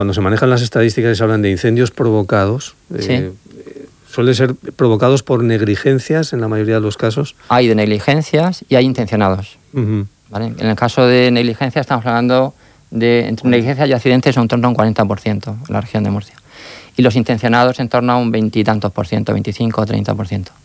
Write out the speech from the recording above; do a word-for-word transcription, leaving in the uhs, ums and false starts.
Cuando se manejan las estadísticas y se hablan de incendios provocados, Sí. eh, ¿suelen ser provocados por negligencias en la mayoría de los casos? Hay de negligencias y hay intencionados. Uh-huh. ¿Vale? En el caso de negligencia estamos hablando de entre negligencias y accidentes en torno a un cuarenta por ciento en la región de Murcia. Y los intencionados en torno a un veintitantos por ciento, veinticinco o treinta por ciento.